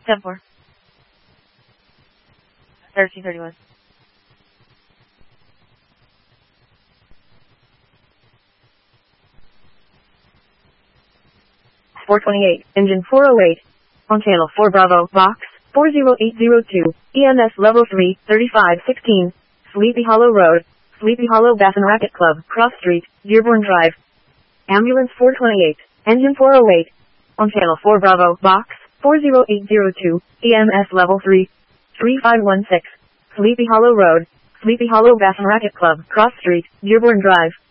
10-4. 1331. 428, engine 408. On channel 4 Bravo, box 40802, EMS level 3, 3516, Sleepy Hollow Road, Sleepy Hollow Bath and Racket Club, Cross Street, Dearborn Drive. Ambulance 428, engine 408. On channel 4 Bravo, box 40802, EMS level 3, 3516, Sleepy Hollow Road, Sleepy Hollow Bath and Racket Club, Cross Street, Dearborn Drive.